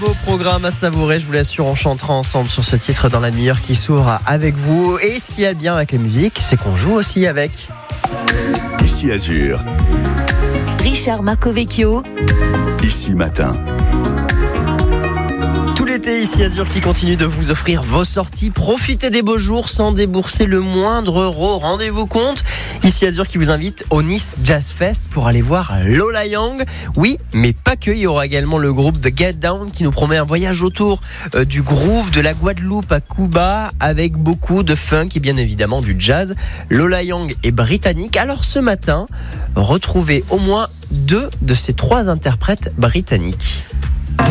beau programme à savourer, je vous l'assure, on chantera ensemble sur ce titre dans la demi-heure qui s'ouvre avec vous. Et ce qu'il y a de bien avec les musiques, c'est qu'on joue aussi avec. Ici Azur. Richard Marcovecchio. Ici Matin. Tout l'été, ici Azur qui continue de vous offrir vos sorties. Profitez des beaux jours sans débourser le moindre euro. Rendez-vous compte. Ici Azur qui vous invite au Nice Jazz Fest pour aller voir Lola Young. Oui, mais pas que. Il y aura également le groupe The Get Down qui nous promet un voyage autour du groove de la Guadeloupe à Cuba avec beaucoup de funk et bien évidemment du jazz. Lola Young est britannique. Alors ce matin, retrouvez au moins 2 de ces 3 interprètes britanniques.